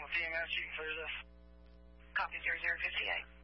with EMS. You can clear this. Copy 0058.